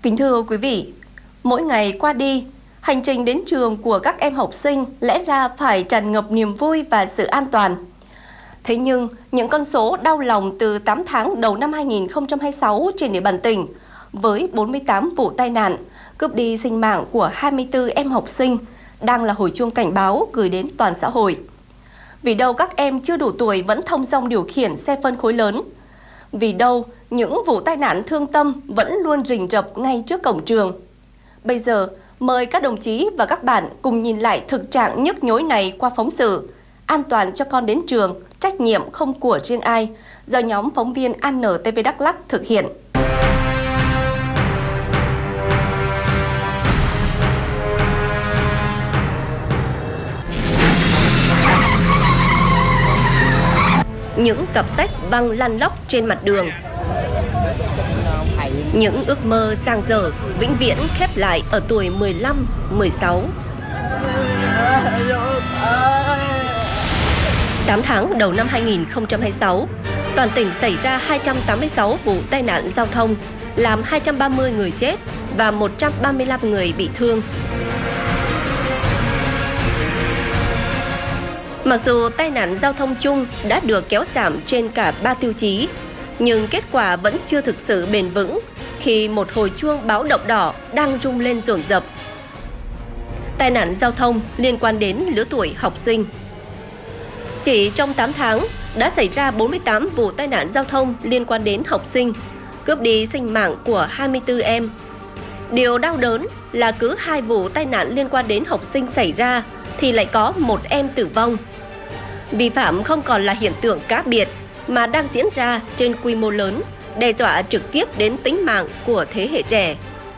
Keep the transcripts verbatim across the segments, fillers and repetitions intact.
Kính thưa quý vị, mỗi ngày qua đi, hành trình đến trường của các em học sinh lẽ ra phải tràn ngập niềm vui và sự an toàn. Thế nhưng, những con số đau lòng từ tám tháng đầu năm hai nghìn không trăm hai mươi sáu trên địa bàn tỉnh, với bốn mươi tám vụ tai nạn, cướp đi sinh mạng của hai mươi tư em học sinh, đang là hồi chuông cảnh báo gửi đến toàn xã hội. Vì đâu các em chưa đủ tuổi vẫn thông dong điều khiển xe phân khối lớn? Vì đâu những vụ tai nạn thương tâm vẫn luôn rình rập ngay trước cổng trường? Bây giờ, mời các đồng chí và các bạn cùng nhìn lại thực trạng nhức nhối này qua phóng sự An toàn cho con đến trường, trách nhiệm không của riêng ai, do nhóm phóng viên a en tê vê Đắk Lắk thực hiện. Những cặp sách băng lăn lóc trên mặt đường, những ước mơ sang dở vĩnh viễn khép lại ở tuổi mười lăm, mười sáu. tám tháng đầu năm hai nghìn không trăm hai mươi sáu, toàn tỉnh xảy ra hai trăm tám mươi sáu vụ tai nạn giao thông, làm hai trăm ba mươi người chết và một trăm ba mươi lăm người bị thương. Mặc dù tai nạn giao thông chung đã được kéo giảm trên cả ba tiêu chí, nhưng kết quả vẫn chưa thực sự bền vững khi một hồi chuông báo động đỏ đang rung lên dồn dập. Tai nạn giao thông liên quan đến lứa tuổi học sinh. Chỉ trong tám tháng đã xảy ra bốn mươi tám vụ tai nạn giao thông liên quan đến học sinh, cướp đi sinh mạng của hai mươi tư em. Điều đau đớn là cứ hai vụ tai nạn liên quan đến học sinh xảy ra thì lại có một em tử vong. Vi phạm không còn là hiện tượng cá biệt mà đang diễn ra trên quy mô lớn, đe dọa trực tiếp đến tính mạng của thế hệ trẻ.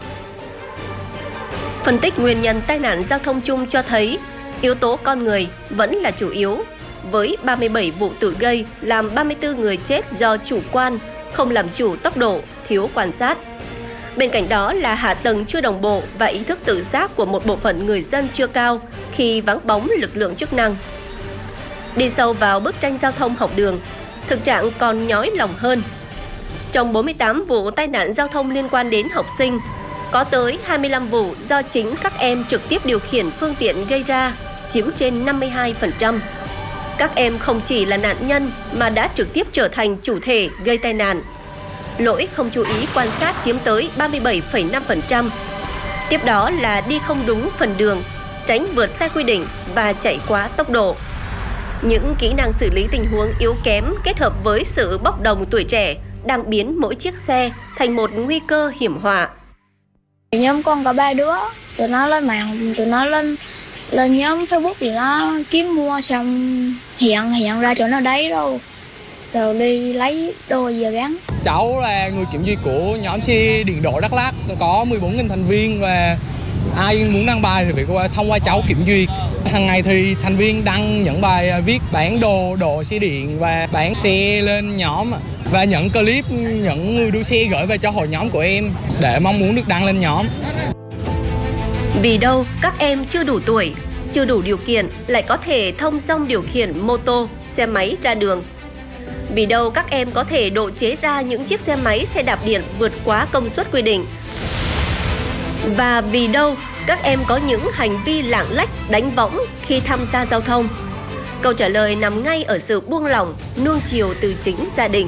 Phân tích nguyên nhân tai nạn giao thông chung cho thấy yếu tố con người vẫn là chủ yếu, với ba mươi bảy vụ tự gây làm ba mươi tư người chết do chủ quan, không làm chủ tốc độ, thiếu quan sát. Bên cạnh đó là hạ tầng chưa đồng bộ và ý thức tự giác của một bộ phận người dân chưa cao khi vắng bóng lực lượng chức năng. Đi sâu vào bức tranh giao thông học đường, thực trạng còn nhói lòng hơn. Trong bốn mươi tám vụ tai nạn giao thông liên quan đến học sinh, có tới hai mươi lăm vụ do chính các em trực tiếp điều khiển phương tiện gây ra, chiếm trên năm mươi hai phần trăm. Các em không chỉ là nạn nhân mà đã trực tiếp trở thành chủ thể gây tai nạn. Lỗi không chú ý quan sát chiếm tới ba mươi bảy phẩy năm phần trăm. Tiếp đó là đi không đúng phần đường, tránh vượt sai quy định và chạy quá tốc độ. Những kỹ năng xử lý tình huống yếu kém kết hợp với sự bốc đồng tuổi trẻ đang biến mỗi chiếc xe thành một nguy cơ hiểm họa. Nhóm con có ba đứa, tụi nó lên mạng, tụi nó lên lên nhóm Facebook thì nó kiếm mua xong hiện hiện ra chỗ nó đấy đâu, rồi đi lấy đôi giờ gắn. Cháu là người kiểm duyệt của nhóm xe điện độ Đắk Lắk, có mười bốn nghìn thành viên và ai muốn đăng bài thì phải qua thông qua cháu kiểm duyệt. Hàng ngày thì thành viên đăng những bài viết bán đồ, đồ xe điện và bán xe lên nhóm và những clip những người đua xe gửi về cho hội nhóm của em để mong muốn được đăng lên nhóm. Vì đâu các em chưa đủ tuổi, chưa đủ điều kiện lại có thể thông dong điều khiển mô tô, xe máy ra đường. Vì đâu các em có thể độ chế ra những chiếc xe máy, xe đạp điện vượt quá công suất quy định. Và vì đâu các em có những hành vi lạng lách, đánh võng khi tham gia giao thông? Câu trả lời nằm ngay ở sự buông lỏng, nuông chiều từ chính gia đình.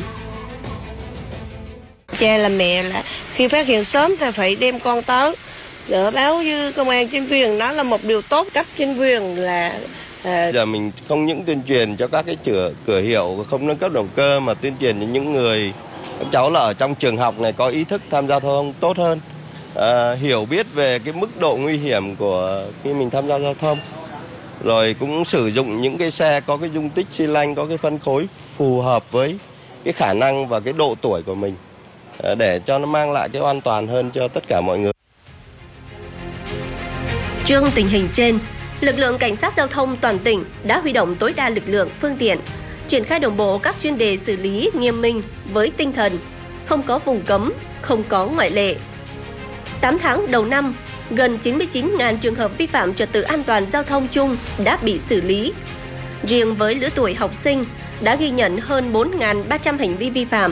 Cha là mẹ là khi phát hiện sớm thì phải đem con tới để báo với công an chính quyền, đó là một điều tốt. Cấp chính quyền là à... giờ mình không những tuyên truyền cho các cái cửa, cửa hiệu không nâng cấp động cơ mà tuyên truyền cho những người các cháu là ở trong trường học này có ý thức tham gia giao thông tốt hơn, à, hiểu biết về cái mức độ nguy hiểm của khi mình tham gia giao thông, rồi cũng sử dụng những cái xe có cái dung tích xi lanh, có cái phân khối phù hợp với cái khả năng và cái độ tuổi của mình, à, để cho nó mang lại cái an toàn hơn cho tất cả mọi người. Trước tình hình trên, lực lượng cảnh sát giao thông toàn tỉnh đã huy động tối đa lực lượng, phương tiện, triển khai đồng bộ các chuyên đề xử lý nghiêm minh với tinh thần không có vùng cấm, không có ngoại lệ. tám tháng đầu năm, gần chín mươi chín nghìn trường hợp vi phạm trật tự an toàn giao thông chung đã bị xử lý. Riêng với lứa tuổi học sinh đã ghi nhận hơn bốn nghìn ba trăm hành vi vi phạm,